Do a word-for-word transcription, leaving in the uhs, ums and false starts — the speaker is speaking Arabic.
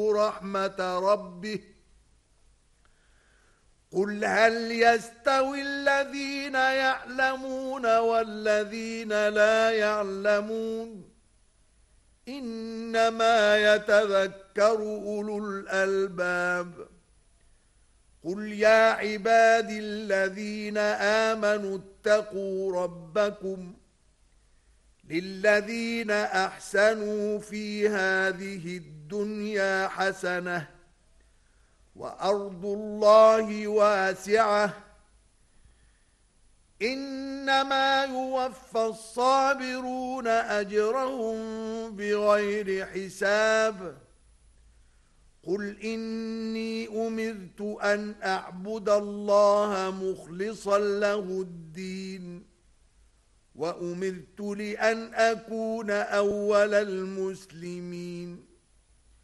رحمة ربه قل هل يستوي الذين يعلمون والذين لا يعلمون إنما يتذكر أولو الألباب قل يا عبادي الذين آمنوا اتقوا ربكم للذين أحسنوا في هذه الدنيا حسنة وأرض الله واسعة إنما يوفى الصابرون أجرهم بغير حساب قل إني أمرت أن أعبد الله مخلصا له الدين وأمرت لأن أكون أول المسلمين